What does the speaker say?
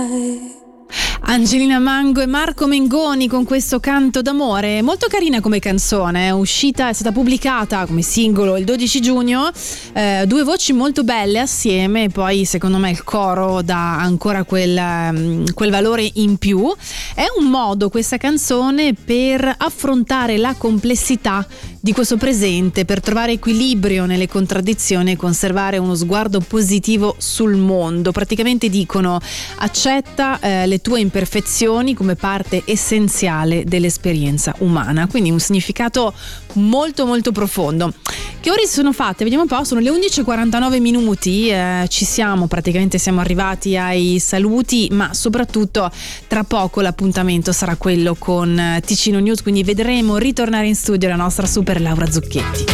Angelina Mango e Marco Mengoni con questo Canto d'amore, molto carina come canzone, è stata pubblicata come singolo il 12 giugno, due voci molto belle assieme, poi secondo me il coro dà ancora quel valore in più. È un modo, questa canzone, per affrontare la complessità di questo presente, per trovare equilibrio nelle contraddizioni e conservare uno sguardo positivo sul mondo. Praticamente dicono: accetta le tue imperfezioni come parte essenziale dell'esperienza umana. Quindi un significato molto molto profondo. Che ore si sono fatte? Vediamo un po', sono le 11:49 minuti, siamo arrivati ai saluti, ma soprattutto tra poco l'appuntamento sarà quello con Ticino News, quindi vedremo ritornare in studio la nostra super Laura Zucchetti.